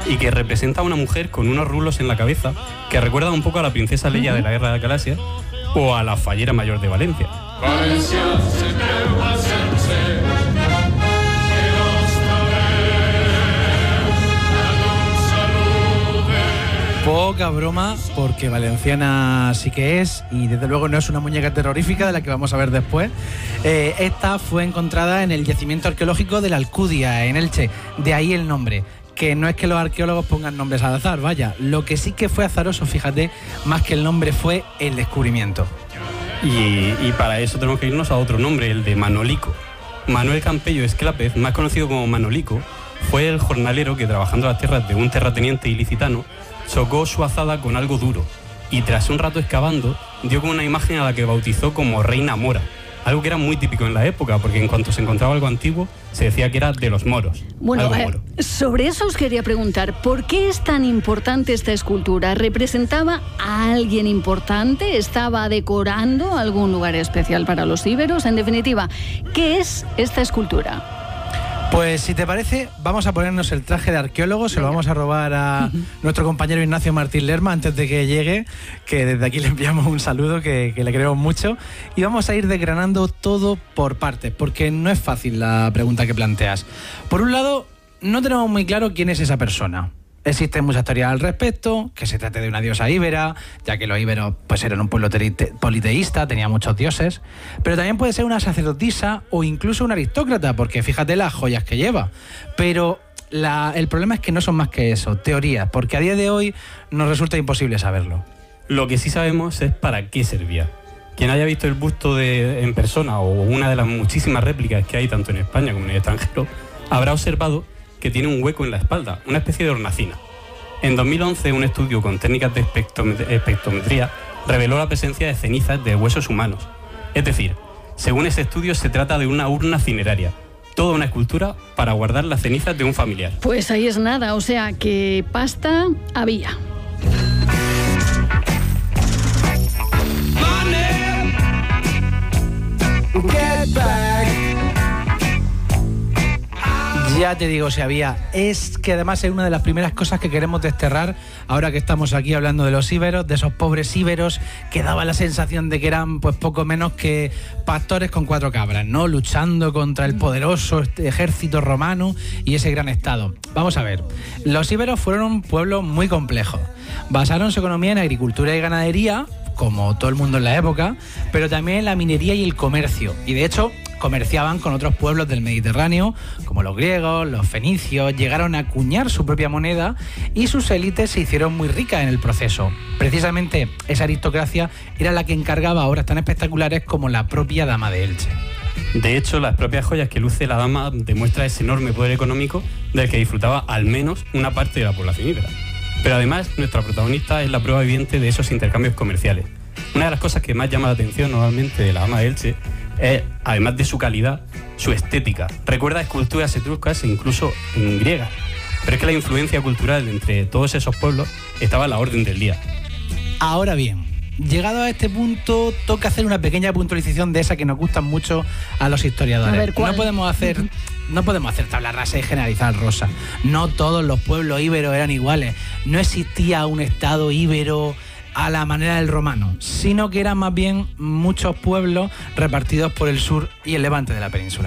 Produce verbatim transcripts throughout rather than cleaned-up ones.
y que representa a una mujer con unos rulos en la cabeza que recuerda un poco a la princesa Leia uh-huh. de la Guerra de Galaxia o a la Fallera Mayor de Valencia. Valencia, poca broma, porque valenciana sí que es, y desde luego no es una muñeca terrorífica de la que vamos a ver después. Eh, esta fue encontrada en el yacimiento arqueológico de la Alcudia, en Elche, de ahí el nombre. Que no es que los arqueólogos pongan nombres al azar, vaya, lo que sí que fue azaroso, fíjate, más que el nombre fue el descubrimiento. Y, y para eso tenemos que irnos a otro nombre, el de Manolico. Manuel Campello Esclápez, más conocido como Manolico, fue el jornalero que, trabajando las tierras de un terrateniente ilicitano, chocó su azada con algo duro y tras un rato excavando dio con una imagen a la que bautizó como Reina Mora, algo que era muy típico en la época, porque en cuanto se encontraba algo antiguo se decía que era de los moros. Bueno, eh, sobre eso os quería preguntar, ¿por qué es tan importante esta escultura? ¿Representaba a alguien importante? ¿Estaba decorando algún lugar especial para los íberos? En definitiva, ¿qué es esta escultura? Pues si te parece, vamos a ponernos el traje de arqueólogo, se lo vamos a robar a nuestro compañero Ignacio Martín Lerma antes de que llegue, que desde aquí le enviamos un saludo, que, que le queremos mucho, y vamos a ir desgranando todo por partes, porque no es fácil la pregunta que planteas. Por un lado, no tenemos muy claro quién es esa persona. Existen muchas teorías al respecto, que se trate de una diosa íbera, ya que los íberos pues, eran un pueblo politeísta, tenían muchos dioses, pero también puede ser una sacerdotisa o incluso una aristócrata, porque fíjate las joyas que lleva. Pero la, el problema es que no son más que eso, teorías, porque a día de hoy nos resulta imposible saberlo. Lo que sí sabemos es para qué servía. Quien haya visto el busto de, en persona o una de las muchísimas réplicas que hay tanto en España como en el extranjero, habrá observado que tiene un hueco en la espalda, una especie de hornacina. En dos mil once, un estudio con técnicas de espectrometría reveló la presencia de cenizas de huesos humanos. Es decir, según ese estudio, se trata de una urna cineraria, toda una escultura para guardar las cenizas de un familiar. Pues ahí es nada, o sea que pasta había. Get back. Ya te digo, si había. Es que además es una de las primeras cosas que queremos desterrar ahora que estamos aquí hablando de los íberos, de esos pobres íberos que daba la sensación de que eran pues poco menos que pastores con cuatro cabras, ¿no? Luchando contra el poderoso ejército romano y ese gran estado. Vamos a ver, los íberos fueron un pueblo muy complejo. Basaron su economía en agricultura y ganadería, como todo el mundo en la época, pero también en la minería y el comercio. Y de hecho, comerciaban con otros pueblos del Mediterráneo, como los griegos, los fenicios, llegaron a acuñar su propia moneda y sus élites se hicieron muy ricas en el proceso. Precisamente esa aristocracia era la que encargaba obras tan espectaculares como la propia Dama de Elche. De hecho, las propias joyas que luce la dama demuestra ese enorme poder económico del que disfrutaba al menos una parte de la población íbera. Pero además, nuestra protagonista es la prueba viviente de esos intercambios comerciales. Una de las cosas que más llama la atención normalmente de la Dama de Elche es, además de su calidad, su estética. Recuerda esculturas etruscas e incluso en griegas. Pero es que la influencia cultural entre todos esos pueblos estaba a la orden del día. Ahora bien, llegado a este punto, toca hacer una pequeña puntualización de esa que nos gustan mucho a los historiadores. A ver, ¿cuál? No podemos hacer... Uh-huh. No podemos hacer tabla rasa y generalizar, Rosa. No todos los pueblos íberos eran iguales. No existía un estado íbero a la manera del romano, sino que eran más bien muchos pueblos repartidos por el sur y el levante de la península.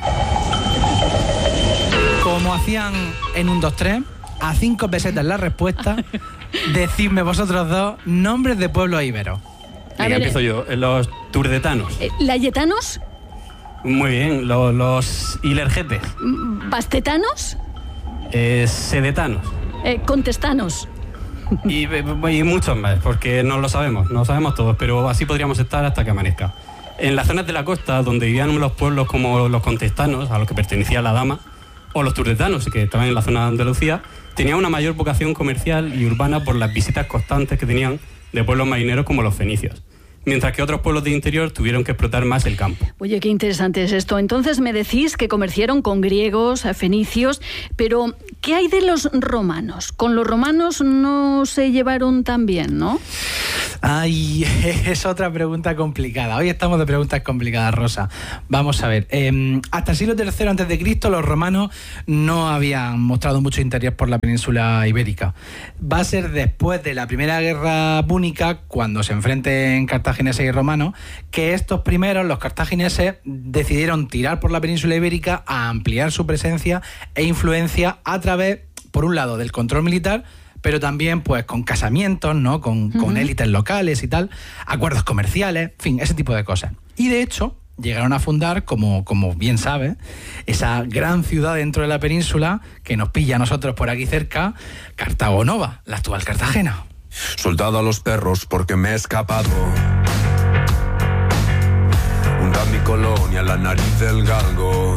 Como hacían en un dos tres, a cinco pesetas la respuesta, decidme vosotros dos nombres de pueblos íberos. Venga, empiezo yo. Los turdetanos. ¿Layetanos? Muy bien. Los, los ilergetes. ¿Bastetanos? Eh, sedetanos. Eh, ¿Contestanos? Y, y muchos más, porque no lo sabemos, no lo sabemos todos, pero así podríamos estar hasta que amanezca. En las zonas de la costa, donde vivían los pueblos como los contestanos, a los que pertenecía la dama, o los turdetanos, que estaban en la zona de Andalucía, tenían una mayor vocación comercial y urbana por las visitas constantes que tenían de pueblos marineros como los fenicios. Mientras que otros pueblos de interior tuvieron que explotar más el campo. Oye, qué interesante es esto. Entonces me decís que comerciaron con griegos, fenicios, pero ¿qué hay de los romanos? Con los romanos no se llevaron tan bien, ¿no? Ay, es otra pregunta complicada. Hoy estamos de preguntas complicadas, Rosa. Vamos a ver. Eh, hasta el siglo tercero antes de Cristo los romanos no habían mostrado mucho interés por la península ibérica. Va a ser después de la Primera Guerra Púnica, cuando se enfrenten cartagineses y romanos, que estos primeros, los cartagineses, decidieron tirar por la península ibérica a ampliar su presencia e influencia a través, por un lado, del control militar, pero también pues con casamientos, ¿no? Con, uh-huh. con élites locales y tal, acuerdos comerciales, en fin, ese tipo de cosas. Y de hecho, llegaron a fundar, como, como bien sabes, esa gran ciudad dentro de la península que nos pilla a nosotros por aquí cerca, Cartago Nova, la actual Cartagena. Soltado a los perros porque me he escapado. Hunda mi colonia, la nariz del galgo.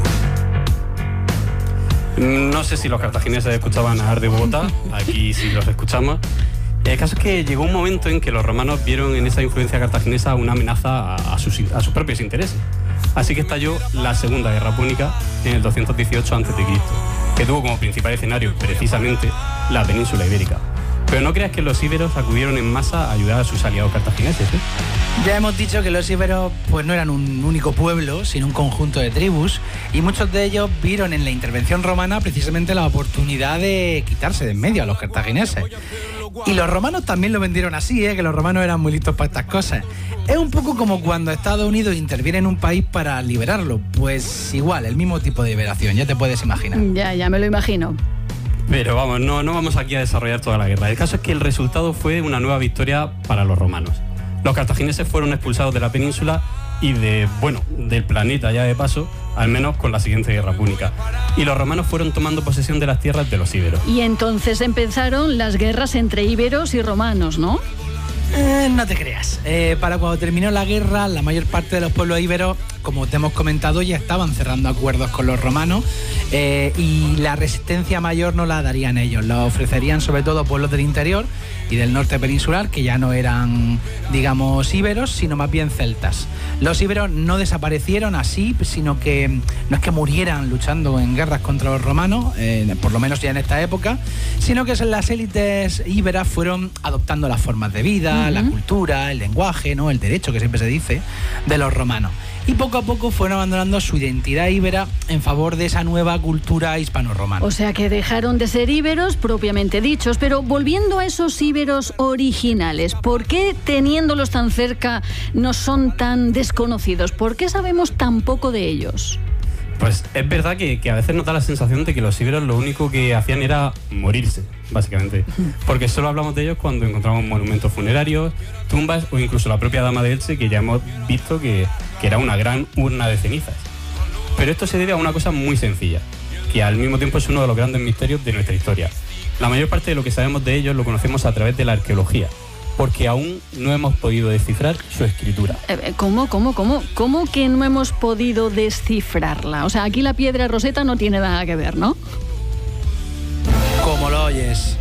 No sé si los cartagineses escuchaban a Arde Bogotá, aquí sí los escuchamos. El caso es que llegó un momento en que los romanos vieron en esa influencia cartaginesa una amenaza a, a, sus, a sus propios intereses. Así que estalló la Segunda Guerra Púnica en el doscientos dieciocho antes de Cristo, que tuvo como principal escenario precisamente la península ibérica. Pero no creas que los íberos acudieron en masa a ayudar a sus aliados cartagineses, ¿eh? Ya hemos dicho que los íberos pues no eran un único pueblo, sino un conjunto de tribus, y muchos de ellos vieron en la intervención romana precisamente la oportunidad de quitarse de en medio a los cartagineses. Y los romanos también lo vendieron así, ¿eh? Que los romanos eran muy listos para estas cosas. Es un poco como cuando Estados Unidos interviene en un país para liberarlo, pues igual, el mismo tipo de liberación, ya te puedes imaginar. Ya, ya me lo imagino. Pero vamos, no, no vamos aquí a desarrollar toda la guerra. El caso es que el resultado fue una nueva victoria para los romanos. Los cartagineses fueron expulsados de la península y de, bueno, del planeta ya de paso, al menos con la siguiente guerra púnica. Y los romanos fueron tomando posesión de las tierras de los íberos. Y entonces empezaron las guerras entre íberos y romanos, ¿no? Eh, no te creas. Eh, para cuando terminó la guerra, la mayor parte de los pueblos íberos, como te hemos comentado, ya estaban cerrando acuerdos con los romanos, eh, y la resistencia mayor no la darían ellos, la ofrecerían sobre todo pueblos del interior y del norte peninsular, que ya no eran, digamos, íberos, sino más bien celtas. Los íberos no desaparecieron así, sino que no es que murieran luchando en guerras contra los romanos, eh, por lo menos ya en esta época, sino que las élites íberas fueron adoptando las formas de vida, uh-huh. la cultura, el lenguaje, ¿no? El derecho, que siempre se dice, de los romanos. Y poco a poco fueron abandonando su identidad íbera en favor de esa nueva cultura hispano-romana. O sea que dejaron de ser íberos propiamente dichos, pero volviendo a esos íberos originales, ¿por qué teniéndolos tan cerca no son tan desconocidos? ¿Por qué sabemos tan poco de ellos? Pues es verdad que, que a veces nos da la sensación de que los íberos lo único que hacían era morirse, básicamente. Porque solo hablamos de ellos cuando encontramos monumentos funerarios, tumbas o incluso la propia Dama de Elche, que ya hemos visto que, que era una gran urna de cenizas. Pero esto se debe a una cosa muy sencilla, que al mismo tiempo es uno de los grandes misterios de nuestra historia. La mayor parte de lo que sabemos de ellos lo conocemos a través de la arqueología, porque aún no hemos podido descifrar su escritura. ¿Cómo, cómo, cómo? ¿Cómo que no hemos podido descifrarla? O sea, aquí la piedra Rosetta no tiene nada que ver, ¿no? Como lo oyes.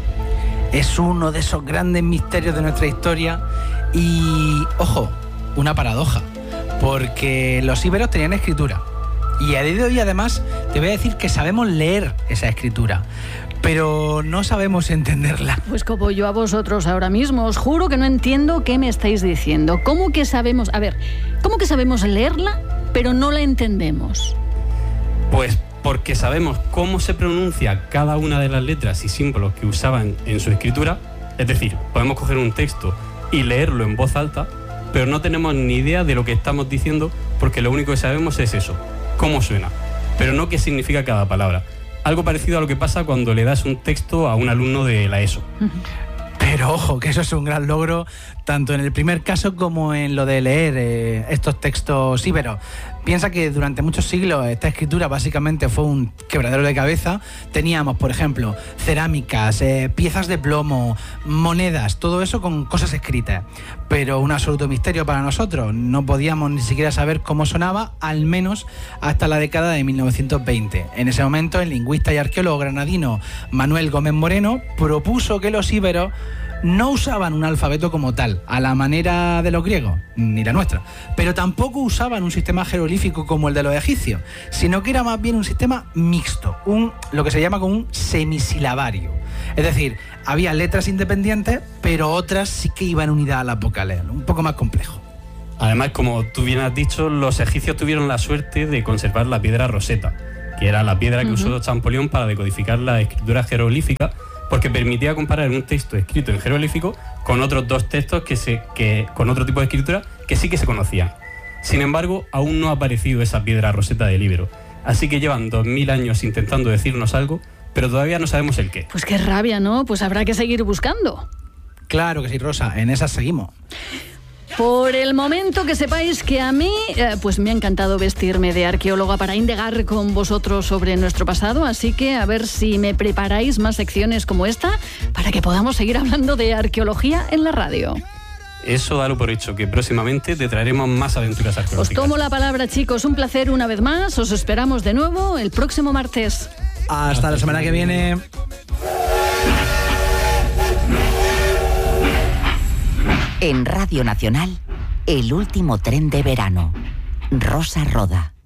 Es uno de esos grandes misterios de nuestra historia y, ojo, una paradoja, porque los íberos tenían escritura. Y a día de hoy, además, te voy a decir que sabemos leer esa escritura, pero no sabemos entenderla. Pues como yo a vosotros ahora mismo, os juro que no entiendo qué me estáis diciendo. ¿Cómo que sabemos, a ver, cómo que sabemos leerla, pero no la entendemos? Pues porque sabemos cómo se pronuncia cada una de las letras y símbolos que usaban en su escritura. Es decir, podemos coger un texto y leerlo en voz alta, pero no tenemos ni idea de lo que estamos diciendo, porque lo único que sabemos es eso, cómo suena, pero no qué significa cada palabra. Algo parecido a lo que pasa cuando le das un texto a un alumno de la ESO. Pero ojo, que eso es un gran logro, tanto en el primer caso como en lo de leer eh, estos textos íberos. Piensa que durante muchos siglos esta escritura básicamente fue un quebradero de cabeza. Teníamos, por ejemplo, cerámicas, eh, piezas de plomo, monedas, todo eso con cosas escritas. Pero un absoluto misterio para nosotros. No podíamos ni siquiera saber cómo sonaba, al menos hasta la década de mil novecientos veinte. En ese momento, el lingüista y arqueólogo granadino Manuel Gómez Moreno propuso que los íberos no usaban un alfabeto como tal, a la manera de los griegos, ni la nuestra, pero tampoco usaban un sistema jeroglífico como el de los egipcios, sino que era más bien un sistema mixto, un, lo que se llama como un semisilabario. Es decir, había letras independientes, pero otras sí que iban unidas a las vocales, un poco más complejo. Además, como tú bien has dicho, los egipcios tuvieron la suerte de conservar la piedra Rosetta, que era la piedra que uh-huh. usó Champollion para decodificar la escritura jeroglífica, porque permitía comparar un texto escrito en jeroglífico con otros dos textos que se, que, con otro tipo de escritura que sí que se conocían. Sin embargo, aún no ha aparecido esa piedra Rosetta del Ibero, así que llevan dos mil años intentando decirnos algo, pero todavía no sabemos el qué. Pues qué rabia, ¿no? Pues habrá que seguir buscando. Claro que sí, Rosa, en esas seguimos. Por el momento, que sepáis que a mí eh, pues me ha encantado vestirme de arqueóloga para indagar con vosotros sobre nuestro pasado, así que a ver si me preparáis más secciones como esta para que podamos seguir hablando de arqueología en la radio. Eso dalo por hecho, que próximamente te traeremos más aventuras arqueológicas. Os tomo la palabra, chicos, un placer una vez más, os esperamos de nuevo el próximo martes. Hasta, Hasta la semana que viene. En Radio Nacional, el último tren de verano. Rosa Roda.